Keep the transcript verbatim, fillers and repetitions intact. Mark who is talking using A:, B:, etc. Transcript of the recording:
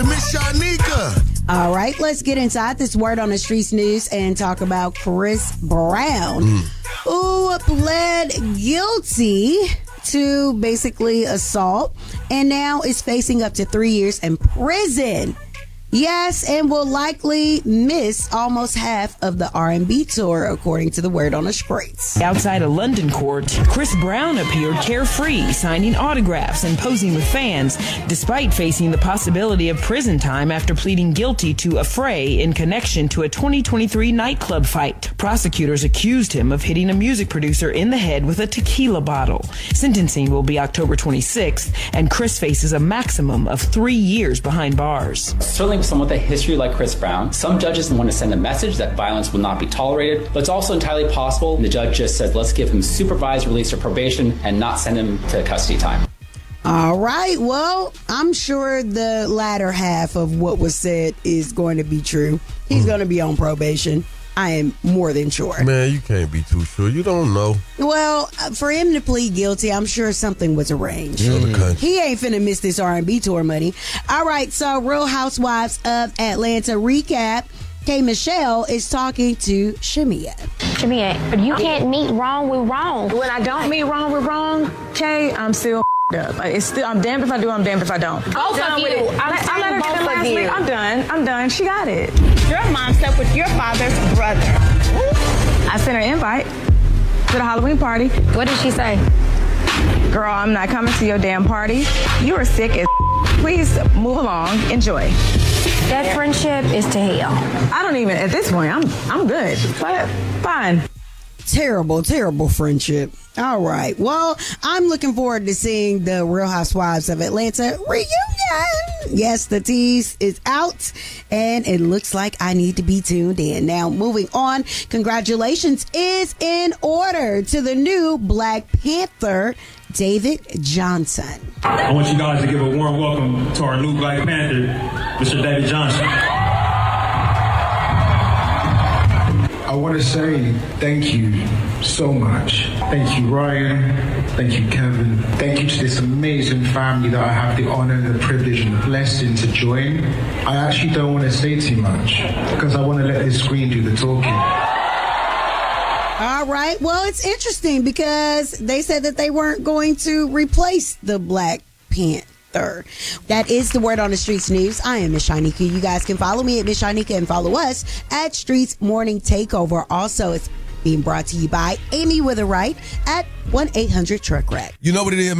A: with Miss Shanika.
B: All right, let's get inside this word on the streets news and talk about Chris Brown, mm. who pled guilty to basically assault and now is facing up to three years in prison. Yes, and will likely miss almost half of the R and B tour, according to the word on the streets.
C: Outside a London court, Chris Brown appeared carefree, signing autographs and posing with fans, despite facing the possibility of prison time after pleading guilty to a fray in connection to a twenty twenty-three nightclub fight. Prosecutors accused him of hitting a music producer in the head with a tequila bottle. Sentencing will be October twenty-sixth, and Chris faces a maximum of three years behind bars.
D: Certainly someone with a history like Chris Brown, some judges want to send a message that violence will not be tolerated, but it's also entirely possible the judge just says, let's give him supervised release or probation and not send him to custody time.
B: All right. Well, I'm sure the latter half of what was said is going to be true. He's mm. going to be on probation. I am more than sure.
A: Man, you can't be too sure. You don't know.
B: Well, for him to plead guilty, I'm sure something was arranged.
A: Mm.
B: He ain't finna miss this R and B tour money. All right, so Real Housewives of Atlanta recap. K. Michelle is talking to Shamia.
E: Shamia, you can't meet wrong with wrong.
F: When I don't meet wrong with wrong, Kay, I'm still up. Like, it's still, I'm damned if I do, I'm damned if I don't.
E: Both of you. I'm,
F: I let her get it last week. I'm done. I'm done. She got it.
G: Your mom slept with your father's brother.
F: I sent her an invite to the Halloween party.
E: What did she say?
F: Girl, I'm not coming to your damn party. You are sick as Please move along. Enjoy.
E: That friendship is to hell.
F: I don't even, at this point, I'm I'm good. But fine.
B: Terrible, terrible friendship. All right. Well, I'm looking forward to seeing the Real Housewives of Atlanta reunion. Yes, the tease is out, and it looks like I need to be tuned in. Now, moving on, congratulations is in order to the new Black Panther, David Johnson.
H: I want you guys to give a warm welcome to our new Black Panther, Mister David Johnson.
I: I want to say thank you so much. Thank you, Ryan. Thank you, Kevin. Thank you to this amazing family that I have the honor and the privilege and the blessing to join. I actually don't want to say too much because I want to let this screen do the talking.
B: All right. Well, it's interesting because they said that they weren't going to replace the Black Panther. That is the word on the streets news. I am Miss Shanika. You guys can follow me at Miss Shanika and follow us at Streets Morning Takeover. Also, it's being brought to you by Amy with a Right at one eight hundred truck wreck.
A: You know what it is, man?